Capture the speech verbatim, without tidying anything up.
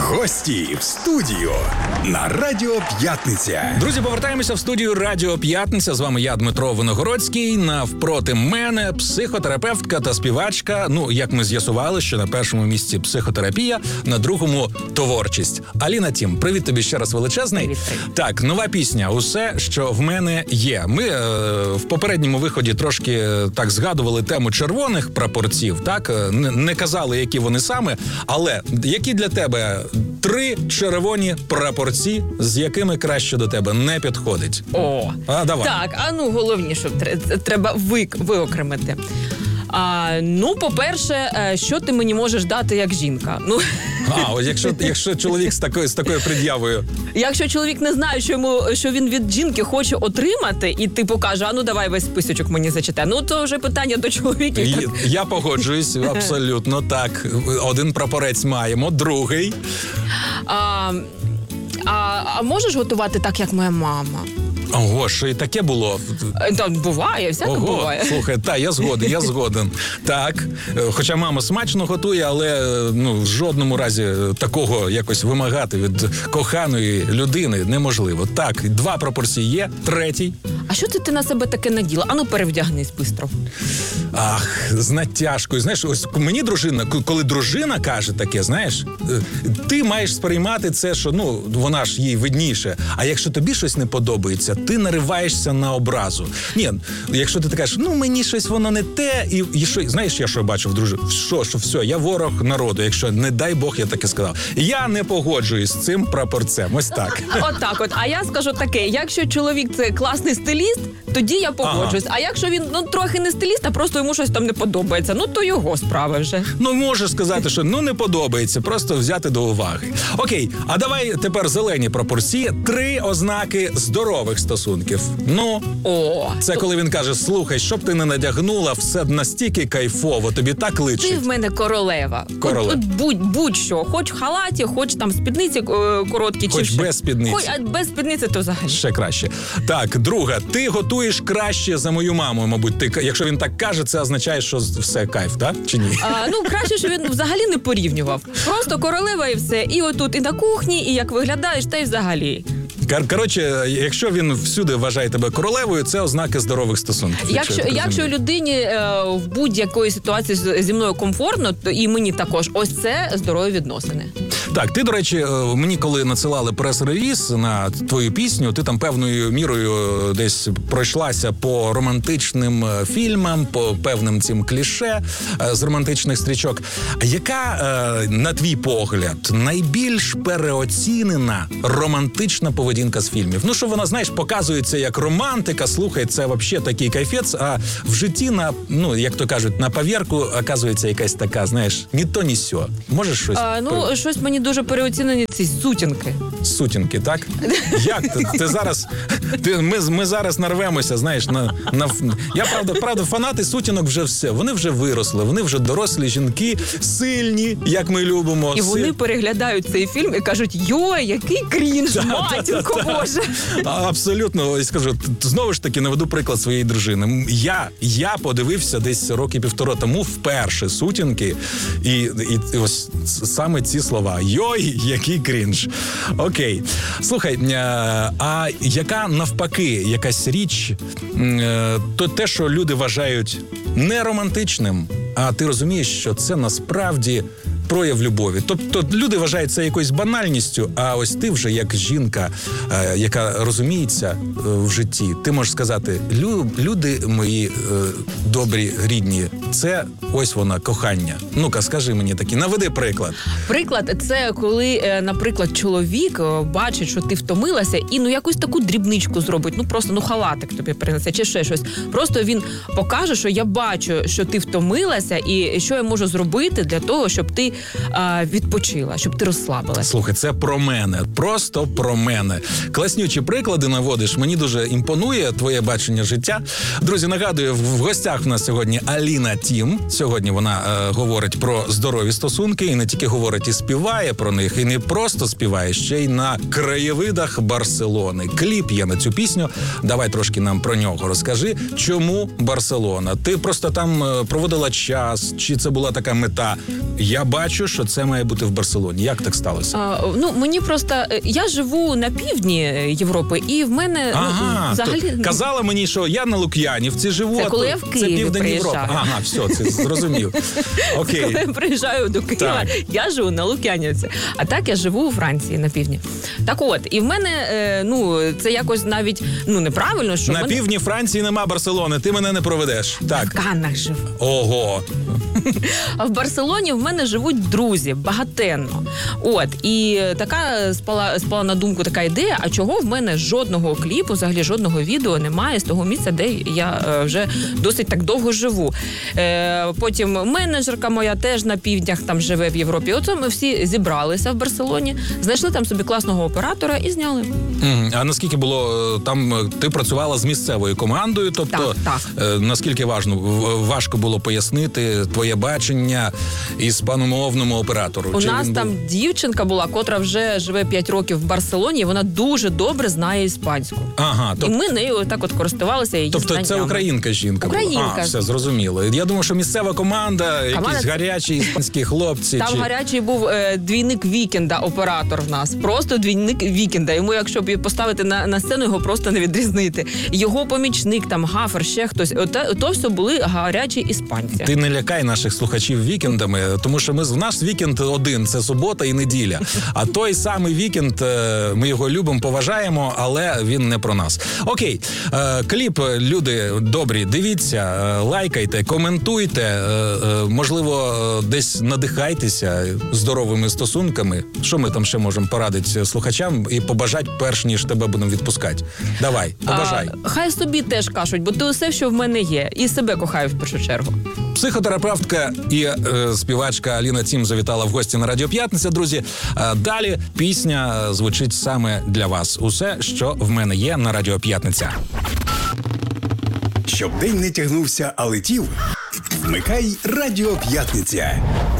Гості в студію на Радіо П'ятниця. Друзі, повертаємося в студію Радіо П'ятниця. З вами я, Дмитро Виногородський. Навпроти мене психотерапевтка та співачка. Ну, як ми з'ясували, що на першому місці психотерапія, на другому творчість. Аліна Тім, привіт тобі ще раз величезний. Привіт. Так, нова пісня «Усе, що в мене є». Ми е, в попередньому виході трошки е, так згадували тему червоних прапорців, так? Е, не, не казали, які вони саме, але які для тебе три червоні прапорці, з якими краще до тебе не підходить? О, а, давай. Так, а ну головніше треба вик, виокремити. А, ну, по-перше, що ти мені можеш дати як жінка? Ну, а, ось якщо, якщо чоловік з такою, з такою пред'явою. Якщо чоловік не знає, що йому, що він від жінки хоче отримати, і ти покаже, а ну давай весь списочок мені зачитай. Ну, то вже питання до чоловіків. Я, я погоджуюсь, абсолютно так. Один прапорець маємо, другий. А, а, а можеш готувати так, як моя мама? Ого, що і таке було? Та буває, всяке Ого, буває. Слухай, та, я згоден, я згоден. Так, хоча мама смачно готує, але ну, в жодному разі такого якось вимагати від коханої людини неможливо. Так, два прапорці є, третій. А що це ти на себе таке наділа? Ану, перевдягнись бистро. Ах, з натяжкою. Знаєш, ось мені дружина, коли дружина каже таке, знаєш, ти маєш сприймати це, що, ну, вона ж їй видніше. А якщо тобі щось не подобається, ти нариваєшся на образу. Ні, якщо ти так кажеш, ну, мені щось воно не те, і, і що, знаєш, я що бачу в дружині? Що, що все, я ворог народу, якщо, не дай Бог, я таке сказав. Я не погоджуюсь з цим прапорцем, ось так. Отак от, а я скажу таке, якщо чоловік це класний стиліст, тоді я погоджуюсь. Ага. А якщо він, ну, трохи не стиліст, а просто йому щось там не подобається, ну, то його справа вже. Ну, можеш сказати, що, ну, не подобається, просто взяти до уваги. Окей, а давай тепер зелені прапорці, три ознаки здорових стосунків. Ну, О, це то... коли він каже, слухай, щоб ти не надягнула, все настільки кайфово, тобі так личить. Ти в мене королева. Королева. От, от будь, будь-що, хоч в халаті, хоч там спідниці е, короткі. Хоч чи без спідниці. Хоч, а без спідниці то взагалі. Ще краще. Так, друга, ти готуєш краще за мою маму, мабуть. Ти, якщо він так каже, це означає, що все кайф, так? Чи ні? А, ну, краще, щоб він взагалі не порівнював. Просто королева і все. І отут, і на кухні, і як виглядаєш, та й взагалі. Коротше, якщо він всюди вважає тебе королевою, це ознаки здорових стосунків. Якщо, якщо, якщо людині е, в будь-якої ситуації з- зі мною комфортно, то і мені також, ось це здорові відносини. Так, ти, до речі, е, мені коли надсилали прес-реліз на твою пісню, ти там певною мірою е, десь пройшлася по романтичним е, фільмам, по певним цим кліше е, з романтичних стрічок. Яка, е, на твій погляд, найбільш переоцінена романтична поведінка з фільмів? Ну, що вона, знаєш, показується як романтика, слухай, це взагалі такий кайфець, а в житті, на, ну, як то кажуть, на повірку оказується якась така, знаєш, ні то, ні сьо. Можеш щось? А, ну, щось мені дуже переоцінені ці сутінки. Сутінки, так? Як ти, ти зараз? Ти, ми, ми зараз нарвемося, знаєш, на, на я правда, правда, фанати сутінок вже все. Вони вже виросли, вони вже дорослі жінки, сильні, як ми любимо. І вони Силь... переглядають цей фільм і кажуть: йой, який крінж, матінко Боже. А, абсолютно, і скажу, знову ж таки наведу приклад своєї дружини. Я, я подивився десь роки півтора тому вперше сутінки, і, і, і ось саме ці слова. Йой, який крінж. Окей. Слухай, а яка навпаки якась річ, то те, що люди вважають не романтичним, а ти розумієш, що це насправді прояв любові. Тобто люди вважають це якоюсь банальністю, а ось ти вже як жінка, е, яка розуміється е, в житті, ти можеш сказати, Лю, люди мої е, добрі, рідні, це ось вона, кохання. Ну-ка, скажи мені такий, наведи приклад. Приклад, це коли, наприклад, чоловік бачить, що ти втомилася, і ну якусь таку дрібничку зробить, ну просто ну халатик тобі принесе, чи ще щось. Просто він покаже, що я бачу, що ти втомилася, і що я можу зробити для того, щоб ти а, відпочила, щоб ти розслабилася. Слухай, це про мене, просто про мене. Класнючі приклади наводиш, мені дуже імпонує твоє бачення життя. Друзі, нагадую, в гостях в нас сьогодні Аліна Тім. Сьогодні вона е, говорить про здорові стосунки, і не тільки говорить, і співає про них, і не просто співає, ще й на краєвидах Барселони. Кліп є на цю пісню. Давай трошки нам про нього розкажи. Чому Барселона? Ти просто там проводила час, чи це була така мета? Я бачу, бачу, що це має бути в Барселоні. Як так сталося? А, ну, мені просто... е, Я живу на півдні Європи, і в мене Ага, ну, взагалі... то казала мені, що я на Лук'янівці живу, Це а коли то- я в це Києві Південь Європи. приїжджаю. Ага, все, це зрозумів. Окей. Коли я приїжджаю до Києва, Так. я живу на Лук'янівці. А так я живу у Франції на півдні. Так от, і в мене, е, ну, це якось навіть, ну, неправильно, що в На мене... півдні Франції нема Барселони, ти мене не проведеш. в Так. Каннах живу. Ого. А в Барселоні в мене живуть друзі, багатенно. От, і така спала, спала на думку така ідея, а чого в мене жодного кліпу, взагалі жодного відео немає з того місця, де я е, вже досить так довго живу. Е, потім менеджерка моя теж на півднях там живе в Європі. Оце ми всі зібралися в Барселоні, знайшли там собі класного оператора і зняли. Мгм. А наскільки було е, там, е, ти працювала з місцевою командою, тобто Так, е, наскільки важно, в- важко було пояснити твоє бачення іспаномовному оператору? У Чи нас він там був- дівчинка була, котра вже живе п'ять років в Барселоні, і вона дуже добре знає іспанську. Ага, І тобто, ми нею так от користувалися її тобто це знаннями. українка жінка була? Українка. А, все, зрозуміло. Я думав, що місцева команда, Команда- якісь гарячі іспанські хлопці. Там чи... гарячий був е, двійник Вікенда, оператор в нас. Просто двійник Вікенда. Йому, якщо б поставити на, на сцену, його просто не відрізнити. Його помічник, там гафер, ще хтось. Ото, то все були гарячі іспанці. Ти не лякай наших слухачів вікендами, тому що ми в наш вікенд один це субота і неділя. А той самий вікенд е, ми його любимо, поважаємо, але він не про нас. Окей, е, кліп, люди добрі, дивіться, е, лайкайте, коментуйте, е, е, можливо, е, десь надихайтеся здоровими стосунками. Що ми там ще можемо порадити слухачам і побажати, перш ніж тебе будемо відпускати? Давай, побажай. А, хай собі теж кажуть, бо ти усе, що в мене є, і себе кохаю в першу чергу. Психотерапевтка і е, співачка Аліна Цім завітала в гості на Радіо П'ятниця. Друзі, е, далі пісня е, звучить саме для вас. Усе, що в мене є на Радіо П'ятниця. Щоб день не тягнувся, а летів, вмикай Радіо П'ятниця.